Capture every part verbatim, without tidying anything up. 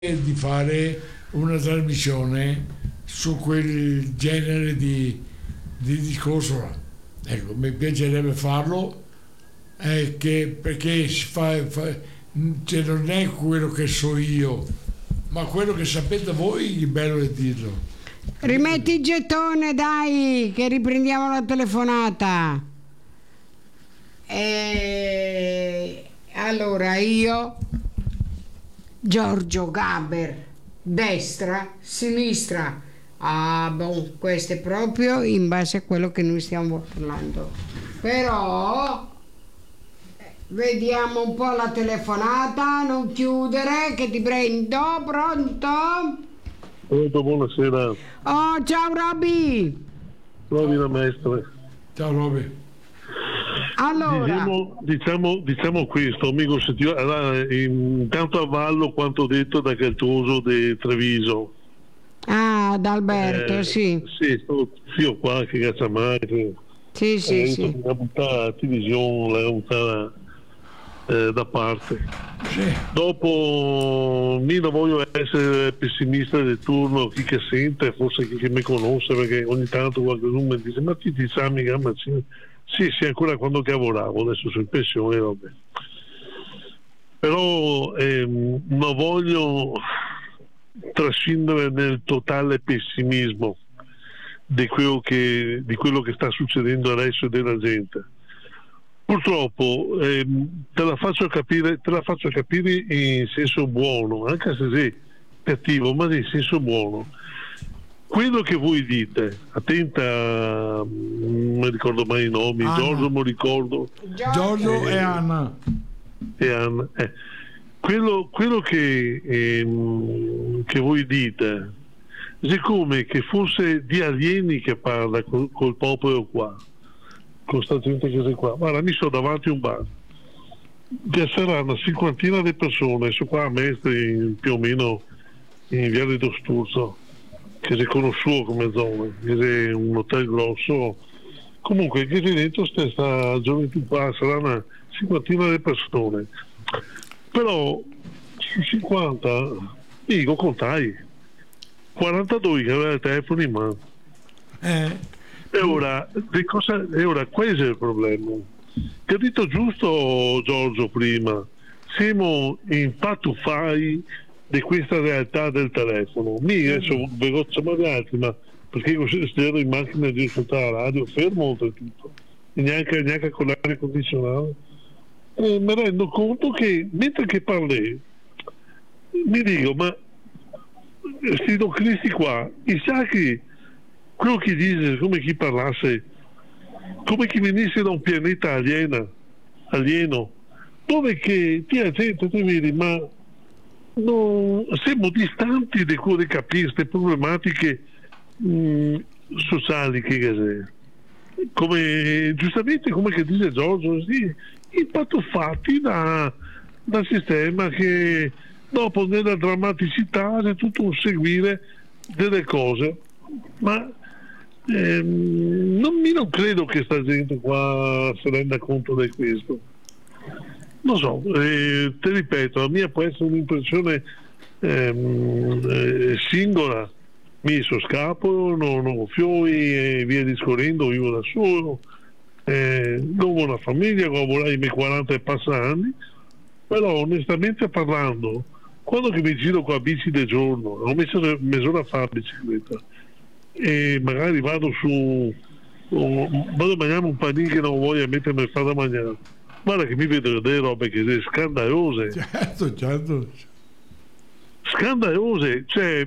di fare una trasmissione su quel genere di, di discorso là. Ecco, mi piacerebbe farlo, eh, che, perché si fa, fa, cioè non è quello che so io, ma quello che sapete voi, il bello è dirlo. Rimetti il gettone, dai, che riprendiamo la telefonata. E allora io, Giorgio Gaber, destra, sinistra. Ah, bon, questo è proprio in base a quello che noi stiamo parlando. Però vediamo un po' la telefonata, non chiudere, che ti prendo. Pronto? Pronto, buonasera. Oh, ciao Roby. Roby la maestra. Ciao Roby. Allora, diciamo, diciamo, diciamo questo, amico, se ti, allora, intanto avvallo quanto detto da Caltoso di Treviso. Ah, da Alberto, eh, sì. Sì, sto zio qua che cazza mai. Sì, sì, eh, sì. La buttata la televisione, la buttata eh, da parte. Sì. Dopo, mi non voglio essere pessimista del turno, chi che sente, forse chi che mi conosce, perché ogni tanto qualcuno mi dice, ma ti dici amica, ma sì. Sì, sì, ancora quando lavoravo, adesso sono in pensione, vabbè. Però ehm, non voglio trascendere nel totale pessimismo di quello che, di quello che sta succedendo adesso della gente. Purtroppo ehm, te la faccio capire, te la faccio capire in senso buono, anche se sei cattivo, ma in senso buono. Quello che voi dite, attenta, non mi ricordo mai i nomi, Anna. Giorgio mi ricordo. Giorgio eh, e Anna. E Anna. Eh. Quello, quello che, ehm, che voi dite, siccome che fosse di alieni che parla col, col popolo qua, con sta gente che sei qua, guarda, mi sono davanti a un bar, che sarà una cinquantina di persone, sono qua a Mestre, più o meno in via di Dosturzo, che si conosciuto come zona, che è un hotel grosso, comunque che c'è dentro questa gioventù qua sarà una cinquantina di persone, però su cinquanta dico contai quarantadue che aveva il telefono in mano. Eh. E ora, di cosa, e ora questo è il problema, che ha detto giusto Giorgio prima, siamo in patuffai di questa realtà del telefono. Mi adesso vedo magari, ma perché così ero in macchina di ascoltare la radio, fermo oltretutto, e neanche, neanche con l'aria condizionata. E mi rendo conto che mentre che parli, mi dico, ma questi cristi qua, chissà che quello che dice come chi parlasse, come chi venisse da un pianeta aliena, alieno, dove che ti la gente ti vedi, ma no, siamo distanti da quello di capire queste problematiche mh, sociali che c'è. Come giustamente come che dice Giorgio, sì, impatuffati da, dal sistema che dopo nella drammaticità c'è tutto un seguire delle cose, ma ehm, non, mi non credo che sta gente qua si renda conto di questo. Non so, eh, ti ripeto, la mia può essere un'impressione ehm, eh, singola, mi so scapo, non ho fiori e via discorrendo, vivo da solo, eh, non ho una famiglia, ho lavorato i miei quaranta e passa anni, però onestamente parlando, quando che mi giro con la bici del giorno, ho messo mezz'ora a fare la bicicletta e magari vado su, oh, vado a mangiare un panino che non voglio mettermi a fare da mangiare. Guarda che mi vedo delle robe che sono scandalose. Certo, certo. Scandalose, cioè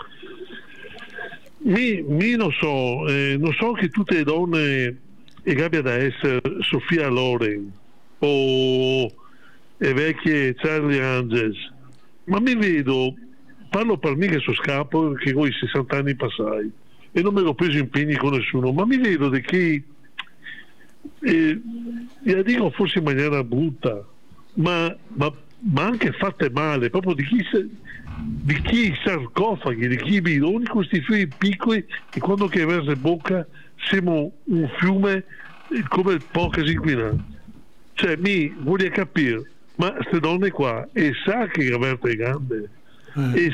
mi, mi non so, eh, non so che tutte le donne e abbia da essere Sofia Loren o le vecchie Charlie Angels, ma mi vedo, parlo per me che sono scapo, che ho i sessanta anni passati e non me l'ho preso impegni con nessuno, ma mi vedo di che eh, io dico forse in maniera brutta, ma, ma, ma anche fatte male, proprio di chi, di chi i sarcofagi, di chi i bidoni, questi fiori piccoli e quando che versa in bocca siamo un fiume come il poche inquinati. Cioè mi voglio capire, ma queste donne qua e sa che averte le gambe, Eh. e